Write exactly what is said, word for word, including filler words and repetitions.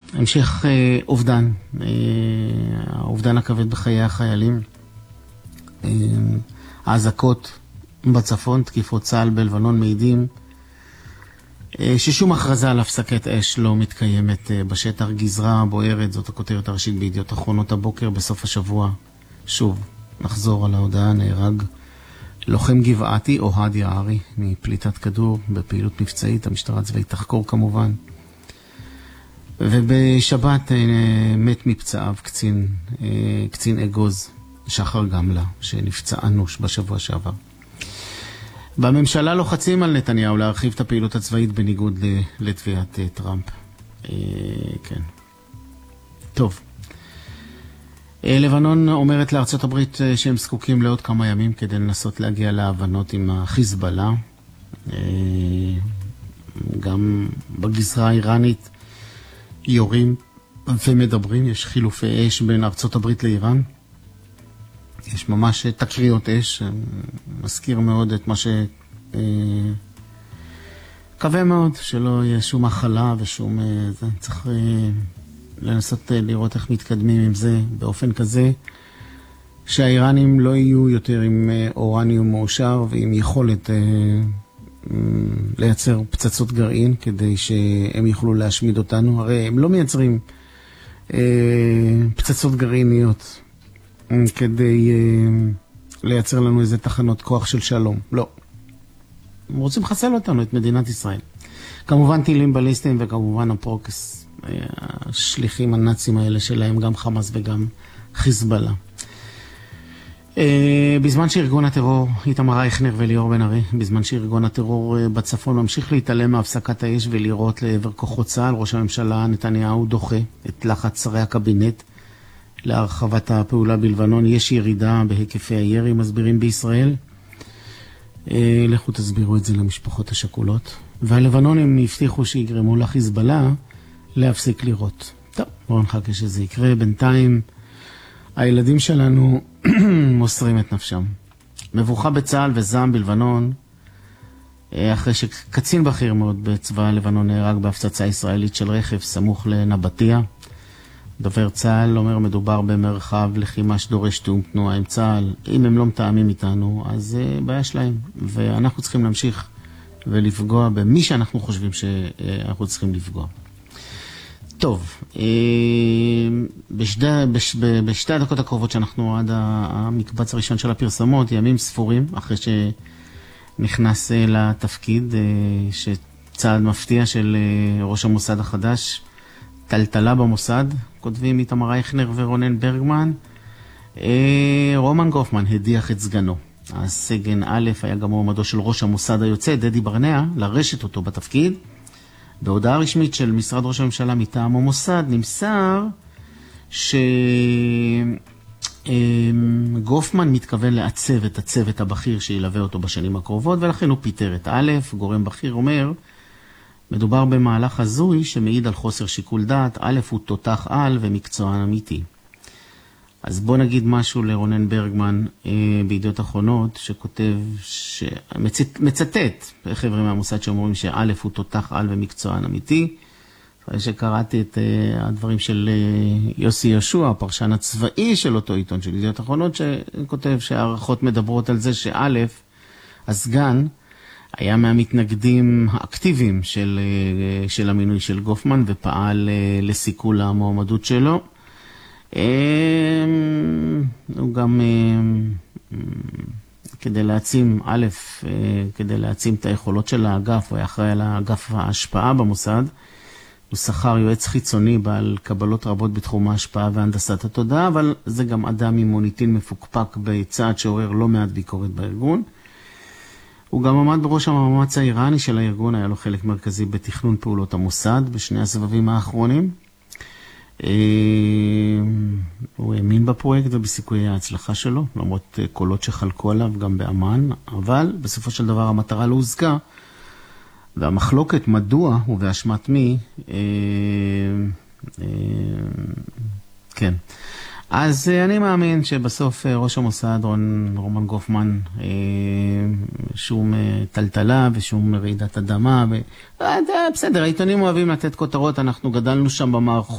המשך אה, אובדן, אה, האובדן הכבד בחיי החיילים, אה, האזעקות בצפון, תקיפות צה"ל בלבנון מעידים, אה, ששום הכרזה על הפסקת אש לא מתקיימת אה, בשטח. גזרה בוערת, זאת הכותרת הראשית בידיעות אחרונות הבוקר. בסוף השבוע, שוב, נחזור על ההודעה, נהרג לוחם גבעתי אוהד יערי מפליטת כדור בפעילות מבצעית, המשטרה הצבאית תחקור כמובן. ובשבת מת מפצעיו קצין, קצין אגוז שחר גמלה, שנפצע אנוש בשבוע שעבר. בממשלה לוחצים על נתניהו להרחיב את הפעילות הצבאית בניגוד לתביעת טראמפ. כן. טוב. לבנון אומרת לארצות הברית שהם זקוקים לעוד כמה ימים כדי לנסות להגיע להבנות עם החיזבאללה. גם בגזרה האיראנית יורים ומדברים, יש חילופי אש בין ארצות הברית לאיראן. יש ממש תקריות אש, מזכיר מאוד את מה ש... קווה מאוד שלא יהיה שום מחלה ושום... זה צריך לנסות לראות איך מתקדמים עם זה באופן כזה שהאיראנים לא יהיו יותר עם אורניום מאושר ועם יכולת לייצר פצצות גרעין כדי שהם יוכלו להשמיד אותנו. הרי הם לא מייצרים פצצות גרעיניות כדי לייצר לנו איזה תחנות כוח של שלום. לא. הם רוצים לחסל אותנו, את מדינת ישראל. כמובן טילים בליסטיים וכמובן הפרוקס, השליחים הנאצים האלה שלהם, גם חמאס וגם חיזבאללה. בזמן שארגון הטרור, איתמר רייכנר וליאור בן ארי, בזמן שארגון הטרור בצפון ממשיך להתעלם מהפסקת האש ולירות לעבר כוחות צה"ל, ראש הממשלה נתניהו דוחה את לחץ שרי הקבינט להרחבת הפעולה בלבנון. יש ירידה בהיקפי הירי, מסבירים בישראל. לכו תסבירו את זה למשפחות השכולות. והלבנונים הבטיחו שיגרמו לחיזבאללה להפסיק לירות. טוב, בואו נחכה שזה יקרה. בינתיים הילדים שלנו מוסרים את נפשם. מבוכה בצה"ל וזעם בלבנון, אחרי שקצין בכיר מאוד בצבא הלבנון נהרג בהפצצה ישראלית של רכב סמוך לנבטיה. דובר צה"ל אומר מדובר במרחב לחימה שדורש תאום תנועה עם צה"ל. אם הם לא מתאמים איתנו, אז בעיה שלהם. ואנחנו צריכים להמשיך ולפגוע במי שאנחנו חושבים שאנחנו צריכים לפגוע. טוב, בשתי, בש, בשתי הדקות הקרובות שאנחנו עד המקבץ הראשון של הפרסמות, ימים ספורים אחרי שנכנס לתפקיד, שצעד מפתיע של ראש המוסד החדש, טלטלה במוסד, כותבים איתמר רייכנר ורונן ברגמן. רומן גופמן הדיח את סגנו. הסגן א' היה גם מועמדו של ראש המוסד היוצא, דדי ברנע, לרשת אותו בתפקיד. בהודעה רשמית של משרד ראש הממשלה מטעם המוסד נמסר שגופמן מתכוון לעצב את הצוות הבכיר שילווה אותו בשנים הקרובות, ולכן הוא פיטר את א'. גורם בכיר אומר, מדובר במהלך הזוי שמעיד על חוסר שיקול דעת. א' הוא תותח על ומקצוען אמיתי. אז בוא נגיד משהו לרונן ברגמן אה, בידיעות אחרונות, שכותב, שמצט, מצטט חבר'ה מהמוסד שאומרים שא' הוא תותח על ומקצוען אמיתי. אחרי שקראתי את אה, הדברים של אה, יוסי ישוע, הפרשן הצבאי של אותו עיתון של ידיעות אחרונות, שכותב שהערכות מדברות על זה שא', הסגן, היה מהמתנגדים האקטיביים של, אה, של המינוי של גופמן, ופעל אה, לסיכול המועמדות שלו. הוא גם כדי להעצים, א', כדי להעצים את היכולות של האגף, הוא היה אחראי על האגף ההשפעה במוסד, הוא שכר יועץ חיצוני בעל קבלות רבות בתחום ההשפעה והנדסת התודעה, אבל זה גם אדם עם מוניטין מפוקפק בצעד שעורר לא מעט ביקורת בארגון. הוא גם עמד בראש המאמץ האיראני של הארגון, היה לו חלק מרכזי בתכנון פעולות המוסד בשני הסבבים האחרונים. הוא האמין בפרויקט ובסיכויי ההצלחה שלו, למרות קולות שחלקו עליו גם באמן, אבל בסופו של דבר המטרה לא הוזכרה, והמחלוקת מדוע ובאשמת מי, כן. אז אני מאמין שבסוף ראש המוסד רומן גופמן שום טלטלה ושום רעידת אדמה, בסדר, העיתונים אוהבים לתת כותרות, אנחנו גדלנו שם במערכות,